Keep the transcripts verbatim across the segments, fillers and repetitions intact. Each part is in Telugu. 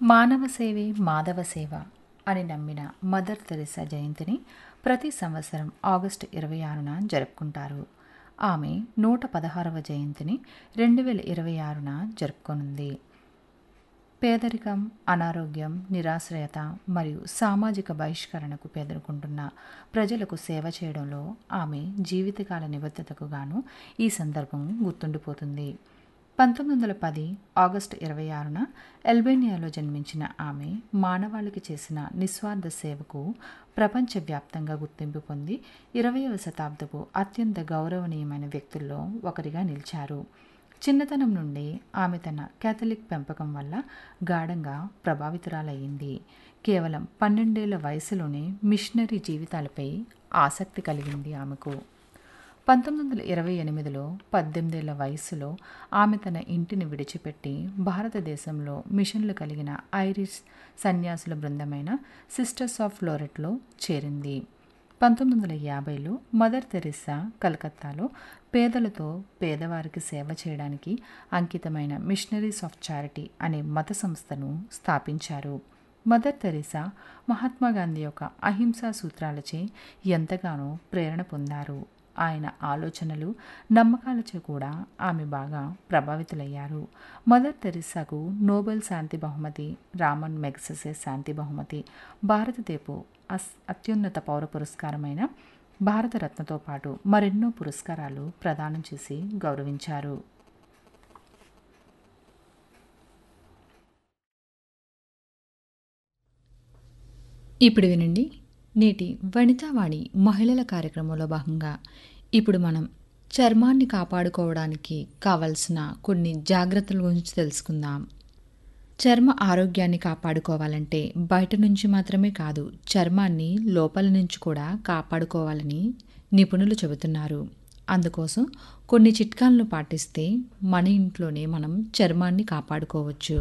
మానవ సేవే మాధవ సేవ అని నమ్మిన మదర్ తెరెసా జయంతిని ప్రతి సంవత్సరం ఆగస్టు ఇరవై ఆరున జరుపుకుంటారు. ఆమె నూట పదహారవ జయంతిని రెండు వేల ఇరవై ఆరున జరుపుకోనుంది. పేదరికం, అనారోగ్యం, నిరాశ్రయత మరియు సామాజిక బహిష్కరణకు ఎదుర్కొంటున్న ప్రజలకు సేవ చేయడంలో ఆమె జీవితకాల నిబద్ధతకు గాను ఈ సందర్భం గుర్తుండిపోతుంది. పంతొమ్మిది వందల పది ఆగస్టు ఇరవై ఆరున అల్బేనియాలో జన్మించిన ఆమె మానవాళికి చేసిన నిస్వార్థ సేవకు ప్రపంచవ్యాప్తంగా గుర్తింపు పొంది ఇరవైవ శతాబ్దపు అత్యంత గౌరవనీయమైన వ్యక్తుల్లో ఒకరిగా నిలిచారు. చిన్నతనం నుండి ఆమె తన కేథలిక్ పెంపకం వల్ల గాఢంగా ప్రభావితురాలయ్యింది. కేవలం పన్నెండేళ్ల వయసులోనే మిషనరీ జీవితాలపై ఆసక్తి కలిగింది ఆమెకు. పంతొమ్మిది వందల ఇరవై ఎనిమిదిలో పద్దెనిమిదేళ్ల వయసులో ఆమె తన ఇంటిని విడిచిపెట్టి భారతదేశంలో మిషన్లు కలిగిన ఐరిష్ సన్యాసుల బృందమైన సిస్టర్స్ ఆఫ్ లోరెట్లో చేరింది. పంతొమ్మిది వందల యాభైలో మదర్ తెరెసా కలకత్తాలో పేదలతో పేదవారికి సేవ చేయడానికి అంకితమైన మిషనరీస్ ఆఫ్ చారిటీ అనే మత సంస్థను స్థాపించారు. మదర్ తెరెసా మహాత్మాగాంధీ యొక్క అహింసా సూత్రాలచే ఎంతగానో ప్రేరణ పొందారు. ఆయన ఆలోచనలు, నమ్మకాలచే కూడా ఆమె బాగా ప్రభావితులయ్యారు. మదర్ తెరెసాకు నోబెల్ శాంతి బహుమతి, రామన్ మెగ్సెసే శాంతి బహుమతి, భారతదేశపు అస్ అత్యున్నత పౌర పురస్కారమైన భారతరత్నతో పాటు మరెన్నో పురస్కారాలు ప్రదానం చేసి గౌరవించారు. ఇప్పుడు వినండి నేటి వనితావాణి మహిళల కార్యక్రమంలో భాగంగా ఇప్పుడు మనం చర్మాన్ని కాపాడుకోవడానికి కావలసిన కొన్ని జాగ్రత్తల గురించి తెలుసుకుందాం. చర్మ ఆరోగ్యాన్ని కాపాడుకోవాలంటే బయట నుంచి మాత్రమే కాదు, చర్మాన్ని లోపల నుంచి కూడా కాపాడుకోవాలని నిపుణులు చెబుతున్నారు. అందుకోసం కొన్ని చిట్కాలను పాటిస్తే మన ఇంట్లోనే మనం చర్మాన్ని కాపాడుకోవచ్చు.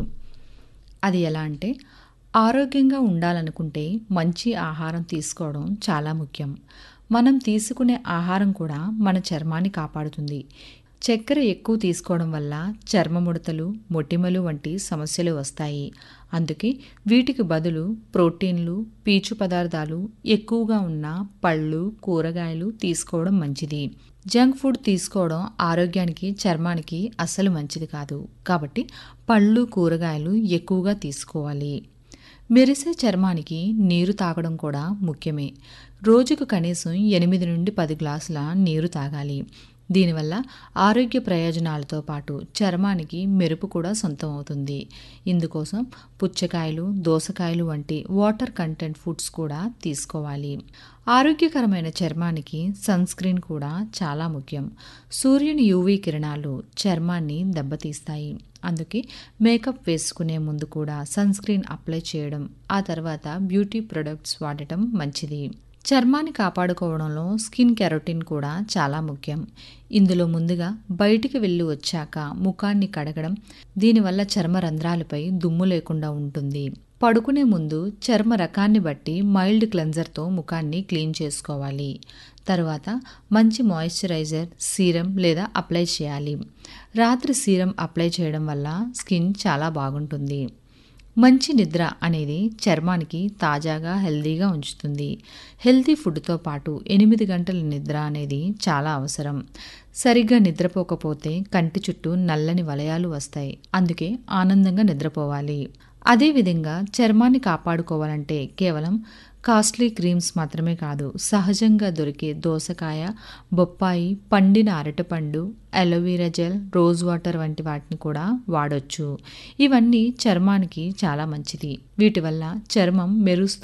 అది ఎలా అంటే, ఆరోగ్యంగా ఉండాలనుకుంటే మంచి ఆహారం తీసుకోవడం చాలా ముఖ్యం. మనం తీసుకునే ఆహారం కూడా మన చర్మాన్ని కాపాడుతుంది. చక్కెర ఎక్కువ తీసుకోవడం వల్ల చర్మ ముడతలు, మొటిమలు వంటి సమస్యలు వస్తాయి. అందుకే వీటికి బదులు ప్రోటీన్లు, పీచు పదార్థాలు ఎక్కువగా ఉన్న పళ్ళు, కూరగాయలు తీసుకోవడం మంచిది. జంక్ ఫుడ్ తీసుకోవడం ఆరోగ్యానికి, చర్మానికి అస్సలు మంచిది కాదు. కాబట్టి పళ్ళు, కూరగాయలు ఎక్కువగా తీసుకోవాలి. మెరిసే చర్మానికి నీరు తాగడం కూడా ముఖ్యమే. రోజుకు కనీసం ఎనిమిది నుండి పది గ్లాసుల నీరు తాగాలి. దీనివల్ల ఆరోగ్య ప్రయోజనాలతో పాటు చర్మానికి మెరుపు కూడా సొంతం అవుతుంది. ఇందుకోసం పుచ్చకాయలు, దోసకాయలు వంటి వాటర్ కంటెంట్ ఫుడ్స్ కూడా తీసుకోవాలి. ఆరోగ్యకరమైన చర్మానికి సన్ స్క్రీన్ కూడా చాలా ముఖ్యం. సూర్యుని యూవీ కిరణాలు చర్మాన్ని దెబ్బతీస్తాయి. అందుకే మేకప్ వేసుకునే ముందు కూడా సన్ స్క్రీన్ అప్లై చేయడం, ఆ తర్వాత బ్యూటీ ప్రొడక్ట్స్ వాడటం మంచిది. చర్మాన్ని కాపాడుకోవడంలో స్కిన్ కెరోటిన్ కూడా చాలా ముఖ్యం. ఇందులో ముందుగా బయటికి వెళ్ళి వచ్చాక ముఖాన్ని కడగడం, దీనివల్ల చర్మ రంధ్రాలపై దుమ్ము లేకుండా ఉంటుంది. పడుకునే ముందు చర్మ రకాన్ని బట్టి మైల్డ్ క్లెన్జర్తో ముఖాన్ని క్లీన్ చేసుకోవాలి. తర్వాత మంచి మాయిశ్చరైజర్, సీరం లేదా అప్లై చేయాలి. రాత్రి సీరం అప్లై చేయడం వల్ల స్కిన్ చాలా బాగుంటుంది. మంచి నిద్ర అనేది చర్మానికి తాజాగా, హెల్దీగా ఉంచుతుంది. హెల్తీ ఫుడ్తో పాటు ఎనిమిది గంటల నిద్ర అనేది చాలా అవసరం. సరిగ్గా నిద్రపోకపోతే కంటి చుట్టూ నల్లని వలయాలు వస్తాయి. అందుకే ఆనందంగా నిద్రపోవాలి. అదేవిధంగా చర్మాన్ని కాపాడుకోవాలంటే కేవలం కాస్ట్లీ క్రీమ్స్ మాత్రమే కాదు, సహజంగా దొరికే దోసకాయ, బొప్పాయి, పండిన అరటిపండు, అలోవెరా జెల్, రోజ్ వాటర్ వంటి వాటిని కూడా వాడొచ్చు. ఇవన్నీ చర్మానికి చాలా మంచిది. వీటి వల్ల చర్మం మెరుస్తూ